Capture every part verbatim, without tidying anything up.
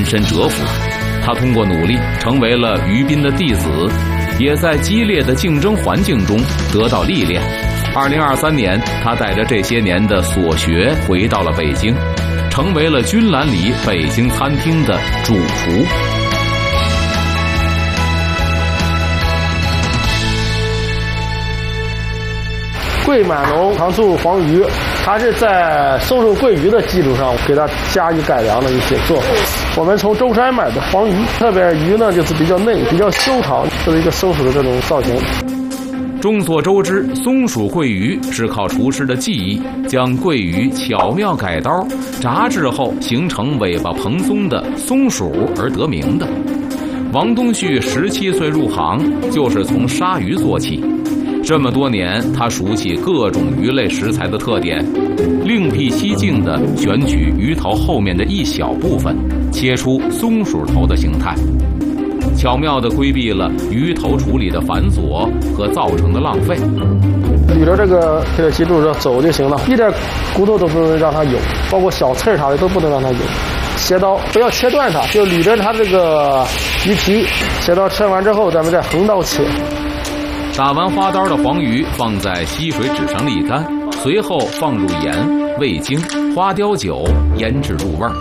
深蛰伏。他通过努力成为了于斌的弟子，也在激烈的竞争环境中得到历练。二零二三年，他带着这些年的所学回到了北京，成为了君兰里北京餐厅的主厨。 桂满龙糖醋黄鱼，它是在松鼠桂鱼的基础上给它加以改良的一些做法。我们从中山买的黄鱼，特别鱼呢就是比较嫩，比较修长，就是一个松鼠的这种造型。 众所周知，松鼠桂鱼是靠厨师的技艺将桂鱼巧妙改刀炸制后形成尾巴蓬松的松鼠而得名的。王东旭十七岁入行，就是从杀鱼做起。这么多年，他熟悉各种鱼类食材的特点，另辟蹊径地选取鱼头后面的一小部分，切出松鼠头的形态，巧妙地规避了鱼头处理的繁琐和造成的浪费。 捋着这个给它记住着走就行了，一点骨头都不能让它有，包括小刺儿啥的都不能让它有。切刀不要切断它，就捋着它这个鱼皮，切刀切完之后，咱们再横刀切。 打完花刀的黄鱼放在吸水纸上沥干，随后放入盐、味精、花雕酒腌制入味儿。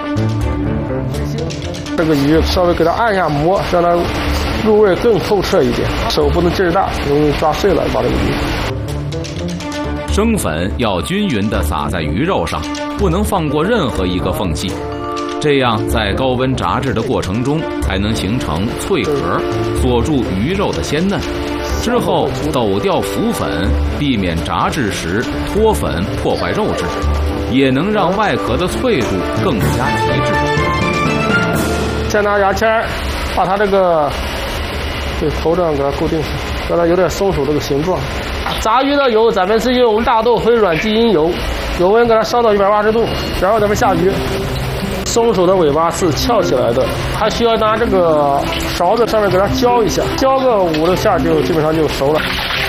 这个鱼稍微给它按下膜，让它入味更透彻一点，手不能劲儿大，容易抓碎了把这个鱼。 生粉要均匀地撒在鱼肉上，不能放过任何一个缝隙，这样在高温炸制的过程中才能形成脆壳，锁住鱼肉的鲜嫩。之后抖掉浮粉，避免炸制时脱粉破坏肉质，也能让外壳的脆度更加极致。 先拿牙签把它这个对头这样给它固定上，让它有点松鼠这个形状。炸鱼的油咱们是用大豆回软基因油，油温给它烧到一百八十度，然后咱们下鱼。松鼠的尾巴是翘起来的，还需要拿这个勺子上面给它浇一下，浇个五六下就基本上就熟了。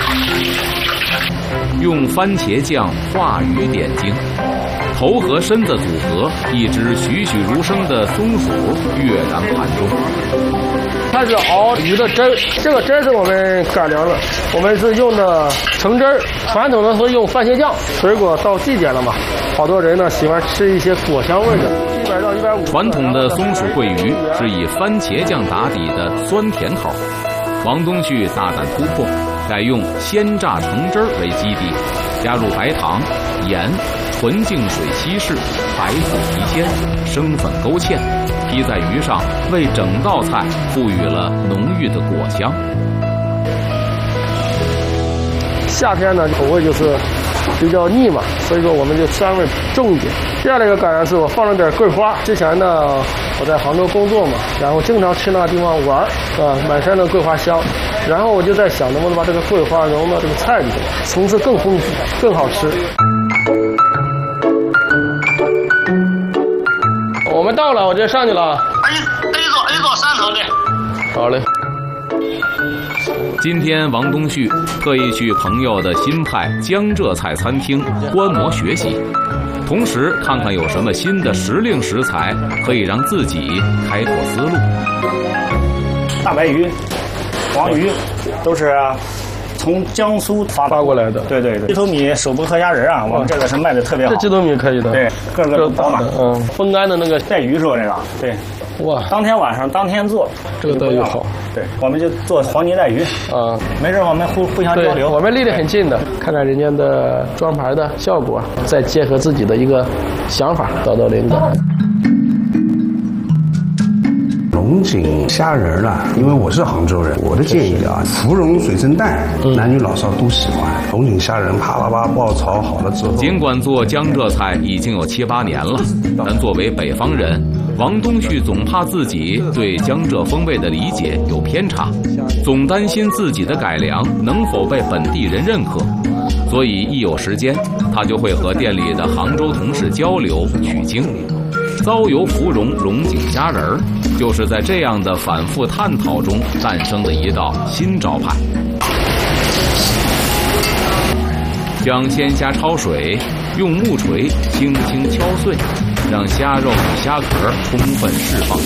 用番茄酱化鱼点睛，头和身子组合，一只栩栩如生的松鼠跃然盘中。 开始熬鱼的汁儿，这个汁儿是我们改良了，我们是用的橙汁儿，传统的是用番茄酱。水果到季节了嘛，好多人呢喜欢吃一些果香味的。一百到一百五。 传统的松鼠桂鱼是以番茄酱打底的酸甜口，王东旭大胆突破，改用鲜榨橙汁儿为基底，加入白糖、盐、纯净水稀释、白醋提鲜、生粉勾芡，披在鱼上，为整道菜赋予了浓郁的果香。 夏天呢，口味就是比较腻嘛，所以说我们就酸味重一点。第二个改良是我放了点桂花。之前呢，我在杭州工作嘛，然后经常去那个地方玩，啊，满山的桂花香。然后我就在想，能不能把这个桂花融到这个菜里头，层次更丰富，更好吃。我们到了，我就上去了。 哎 A 座 A 座三层的。 好嘞。 今天王东旭特意去朋友的新派江浙菜餐厅观摩学习，同时看看有什么新的时令食材可以让自己开拓思路。 大白鱼、黄鱼都是从江苏发发过来的。 对对对，鸡头米手剥壳虾仁啊，我们这个是卖的特别好。 这鸡头米可以的。 对，个个都饱满。 嗯，风干的那个带鱼说这个，对。 哇， 当天晚上当天做， 这个待遇好。 对，我们就做黄泥带鱼啊， 没事我们互互相交流。 我们离得很近的，看看人家的装盘的效果，再结合自己的一个想法，找到灵感。 龙井虾仁啊，因为我是杭州人，我的建议啊，芙蓉水蒸蛋，男女老少都喜欢。龙井虾仁啪啦啪爆炒好了之后， 尽管做江浙菜已经有七八年了，但作为北方人，王东旭总怕自己对江浙风味的理解有偏差，总担心自己的改良能否被本地人认可，所以一有时间，他就会和店里的杭州同事交流取经。糟油芙蓉龙井虾仁儿，就是在这样的反复探讨中诞生的一道新招牌。将鲜虾焯水，用木锤轻轻敲碎，让虾肉与虾壳充分释放